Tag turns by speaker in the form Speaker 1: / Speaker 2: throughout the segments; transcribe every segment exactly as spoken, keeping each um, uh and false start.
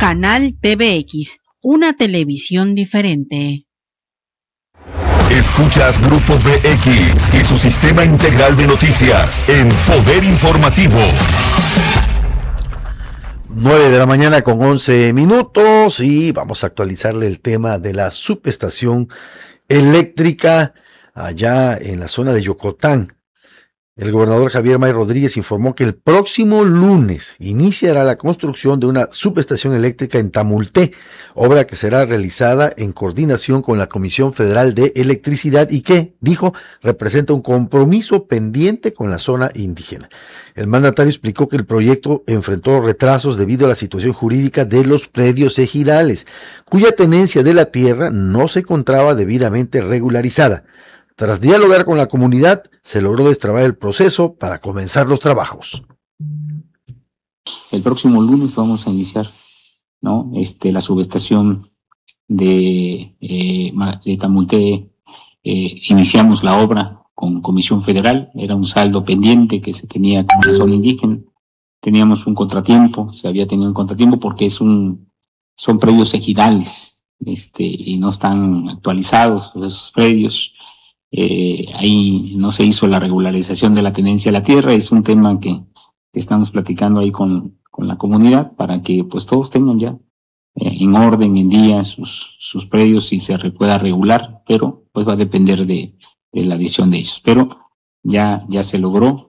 Speaker 1: Canal T V X, una televisión diferente.
Speaker 2: Escuchas Grupo V X y su sistema integral de noticias en Poder Informativo.
Speaker 3: nueve de la mañana con once minutos y vamos a actualizarle el tema de la subestación eléctrica allá en la zona de Yocotán. El gobernador Javier May Rodríguez informó que el próximo lunes iniciará la construcción de una subestación eléctrica en Tamulté, obra que será realizada en coordinación con la Comisión Federal de Electricidad y que, dijo, representa un compromiso pendiente con la zona indígena. El mandatario explicó que el proyecto enfrentó retrasos debido a la situación jurídica de los predios ejidales, cuya tenencia de la tierra no se encontraba debidamente regularizada. Tras dialogar con la comunidad, se logró destrabar el proceso para comenzar los trabajos.
Speaker 4: El próximo lunes vamos a iniciar, ¿no? Este, la subestación de, eh, de Tamulté. Eh, iniciamos la obra con Comisión Federal, era un saldo pendiente que se tenía con la zona indígena. Teníamos un contratiempo, se había tenido un contratiempo porque es un, son predios ejidales, este, y no están actualizados esos predios. Eh, ahí no se hizo la regularización de la tenencia de la tierra. Es un tema que, que estamos platicando ahí con, con la comunidad para que pues todos tengan ya eh, en orden, en día sus, sus predios y se pueda regular, pero pues va a depender de, de la decisión de ellos. Pero ya, ya se logró.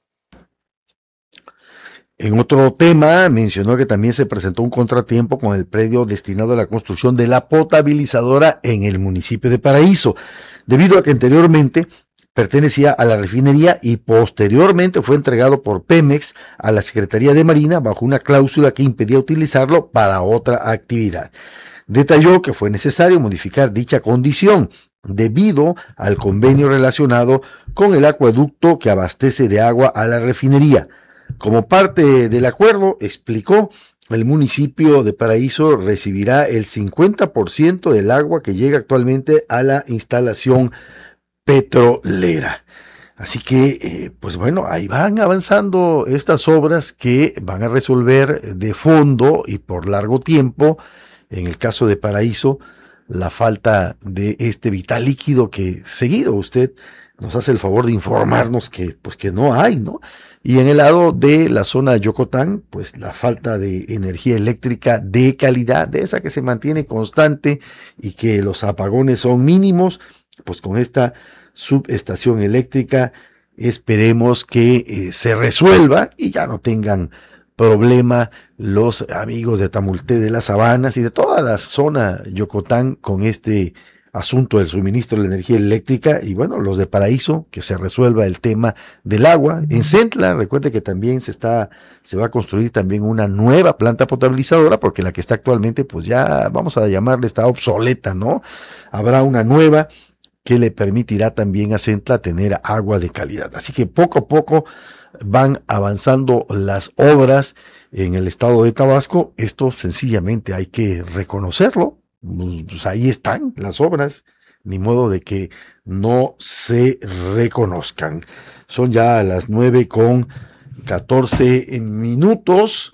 Speaker 3: En otro tema, mencionó que también se presentó un contratiempo con el predio destinado a la construcción de la potabilizadora en el municipio de Paraíso, debido a que anteriormente pertenecía a la refinería y posteriormente fue entregado por Pemex a la Secretaría de Marina bajo una cláusula que impedía utilizarlo para otra actividad. Detalló que fue necesario modificar dicha condición debido al convenio relacionado con el acueducto que abastece de agua a la refinería. Como parte del acuerdo, explicó, el municipio de Paraíso recibirá el cincuenta por ciento del agua que llega actualmente a la instalación petrolera. Así que, eh, pues bueno, ahí van avanzando estas obras que van a resolver de fondo y por largo tiempo, en el caso de Paraíso, la falta de este vital líquido que seguido usted nos hace el favor de informarnos que, pues que no hay, ¿no? Y en el lado de la zona de Yocotán, pues la falta de energía eléctrica de calidad, de esa que se mantiene constante y que los apagones son mínimos, pues con esta subestación eléctrica esperemos que eh, se resuelva y ya no tengan problema los amigos de Tamulté, de las Sabanas y de toda la zona Yocotán con este asunto del suministro de la energía eléctrica y bueno, los de Paraíso, que se resuelva el tema del agua. En Centla, recuerde que también se está, se va a construir también una nueva planta potabilizadora, porque la que está actualmente, pues ya vamos a llamarle, está obsoleta, ¿no? Habrá una nueva que le permitirá también a Centla tener agua de calidad. Así que poco a poco van avanzando las obras en el estado de Tabasco. Esto sencillamente hay que reconocerlo. Pues ahí están las obras, ni modo de que no se reconozcan. Son ya las nueve con catorce minutos.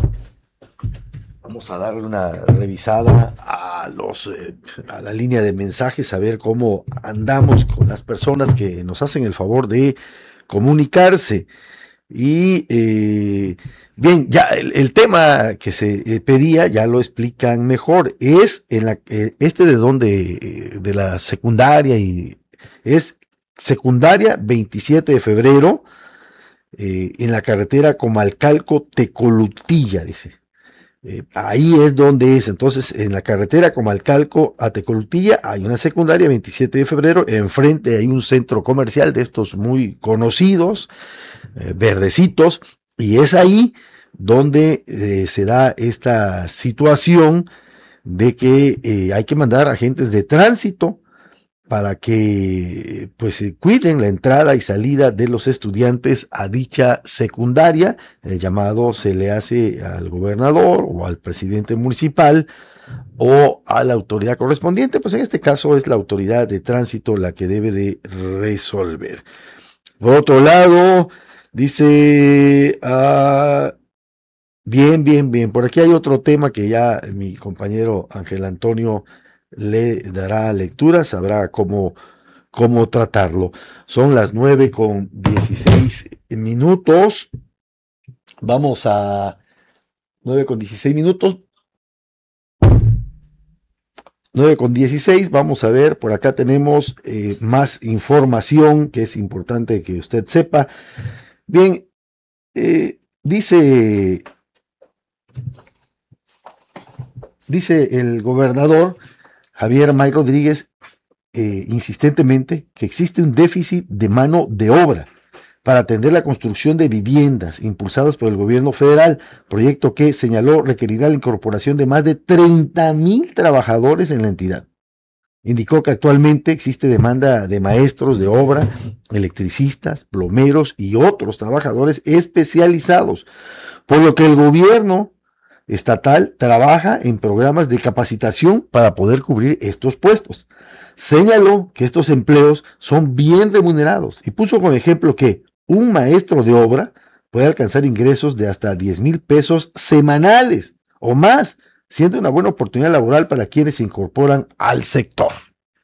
Speaker 3: Vamos a darle una revisada a los eh, a la línea de mensajes, a ver cómo andamos con las personas que nos hacen el favor de comunicarse. Y eh, bien, ya el, el tema que se eh, pedía ya lo explican mejor. Es en la eh, este de donde eh, de la secundaria y es secundaria veintisiete de febrero eh, en la carretera Comalcalco Tecolutilla, dice. Eh, ahí es donde es. Entonces, en la carretera Comalcalco a Tecolutilla hay una secundaria veintisiete de febrero. Enfrente hay un centro comercial de estos muy conocidos. Eh, verdecitos, y es ahí donde eh, se da esta situación de que eh, hay que mandar agentes de tránsito para que pues eh, cuiden la entrada y salida de los estudiantes a dicha secundaria. El llamado se le hace al gobernador o al presidente municipal o a la autoridad correspondiente, pues en este caso es la autoridad de tránsito la que debe de resolver. Por otro lado, dice, uh, Bien, bien, bien. Por aquí hay otro tema que ya mi compañero Ángel Antonio le dará lectura, sabrá cómo, cómo tratarlo. Son las nueve con dieciséis minutos. Vamos a nueve con dieciséis minutos. nueve con dieciséis, vamos a ver, por acá tenemos eh, más información que es importante que usted sepa. Bien, eh, dice, dice el gobernador Javier May Rodríguez eh, insistentemente que existe un déficit de mano de obra para atender la construcción de viviendas impulsadas por el gobierno federal, proyecto que señaló requerirá la incorporación de más de treinta mil trabajadores en la entidad. Indicó que actualmente existe demanda de maestros de obra, electricistas, plomeros y otros trabajadores especializados, por lo que el gobierno estatal trabaja en programas de capacitación para poder cubrir estos puestos. Señaló que estos empleos son bien remunerados y puso como ejemplo que un maestro de obra puede alcanzar ingresos de hasta diez mil pesos semanales o más, siendo una buena oportunidad laboral para quienes se incorporan al sector.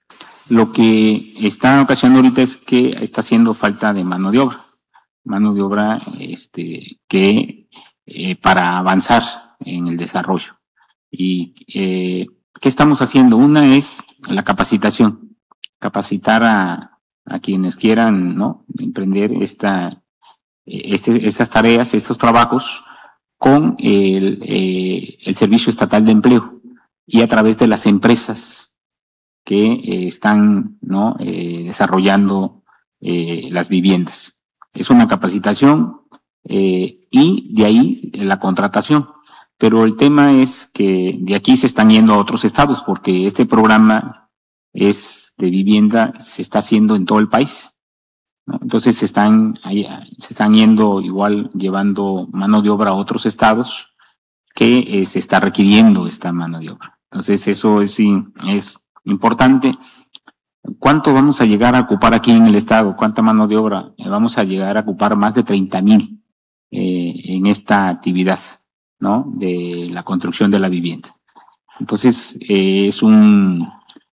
Speaker 4: Lo que está ocasionando ahorita es que está haciendo falta de mano de obra, mano de obra este, que eh, para avanzar en el desarrollo. ¿Y eh, qué estamos haciendo? Una es la capacitación, capacitar a a quienes quieran, ¿no?, emprender esta, este, estas tareas, estos trabajos con el, eh, el Servicio Estatal de Empleo y a través de las empresas que eh, están, ¿no?, eh, desarrollando eh, las viviendas. Es una capacitación eh, y de ahí la contratación. Pero el tema es que de aquí se están yendo a otros estados porque este programa es de vivienda, se está haciendo en todo el país, ¿no? Entonces se están, se están yendo igual llevando mano de obra a otros estados que eh, se está requiriendo esta mano de obra. Entonces eso es, es importante. ¿Cuánto vamos a llegar a ocupar aquí en el estado? ¿Cuánta mano de obra? Eh, vamos a llegar a ocupar más de treinta mil eh, en esta actividad, ¿no?, de la construcción de la vivienda. Entonces eh, es un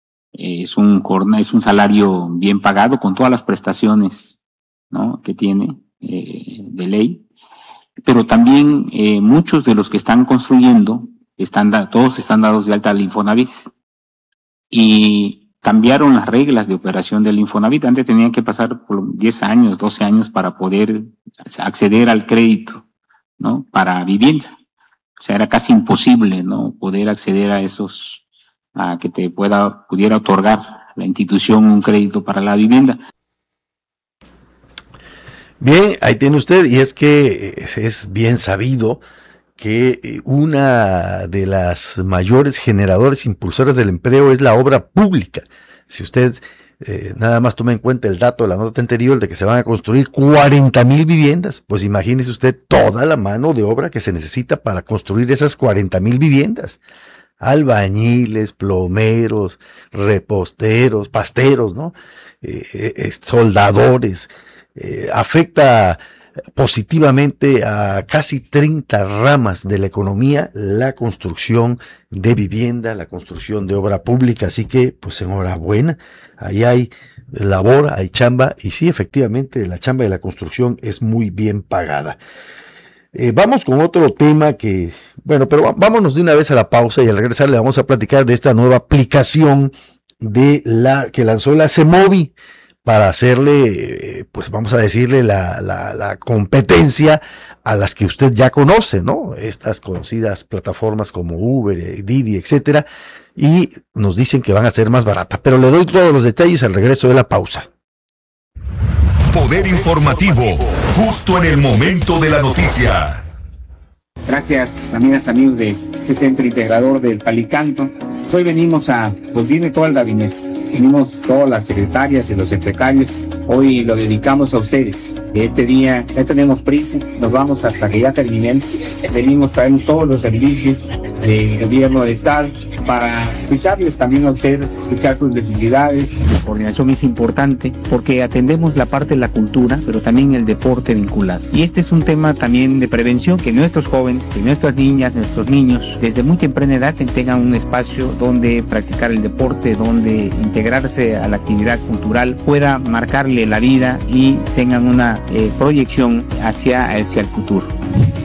Speaker 4: es un es un salario bien pagado con todas las prestaciones, ¿no?, que tiene eh, de ley, pero también eh, muchos de los que están construyendo están da, todos están dados de alta al Infonavit y cambiaron las reglas de operación del Infonavit. Antes tenían que pasar por diez años, doce años para poder acceder al crédito, ¿no?, para vivienda. O sea, era casi imposible, ¿no?, poder acceder a esos, a que te pueda, pudiera otorgar la institución un crédito para la vivienda.
Speaker 3: Bien, ahí tiene usted, y es que es bien sabido que una de las mayores generadores impulsoras del empleo es la obra pública. Si usted eh, nada más toma en cuenta el dato de la nota anterior de que se van a construir cuarenta mil viviendas, pues imagínese usted toda la mano de obra que se necesita para construir esas cuarenta mil viviendas. Albañiles, plomeros, reposteros, pasteros, ¿no? Eh, eh, soldadores. Eh, afecta positivamente a casi treinta ramas de la economía la construcción de vivienda, la construcción de obra pública. Así que, pues enhorabuena, ahí hay labor, hay chamba, y sí, efectivamente, la chamba de la construcción es muy bien pagada. Eh, vamos con otro tema que, bueno, pero vámonos de una vez a la pausa y al regresar le vamos a platicar de esta nueva aplicación de la que lanzó la CEMOVI para hacerle, eh, pues vamos a decirle la, la, la competencia a las que usted ya conoce, ¿no? Estas conocidas plataformas como Uber, Didi, etcétera, y nos dicen que van a ser más baratas, pero le doy todos los detalles al regreso de la pausa.
Speaker 2: Poder informativo, justo en el momento de la noticia.
Speaker 5: Gracias, amigas, amigos de este centro integrador del Palicanto. Hoy venimos a, pues viene todo el gabinete, venimos todas las secretarias y los secretarios. Hoy lo dedicamos a ustedes. Este día ya tenemos prisa, nos vamos hasta que ya terminen. Venimos, traemos todos los servicios del gobierno del Estado, para escucharles también a ustedes, escuchar sus necesidades.
Speaker 4: La coordinación es importante porque atendemos la parte de la cultura, pero también el deporte vinculado. Y este es un tema también de prevención, que nuestros jóvenes, y nuestras niñas, nuestros niños, desde muy temprana edad tengan un espacio donde practicar el deporte, donde integrarse a la actividad cultural, pueda marcarle la vida y tengan una eh, proyección hacia, hacia el futuro.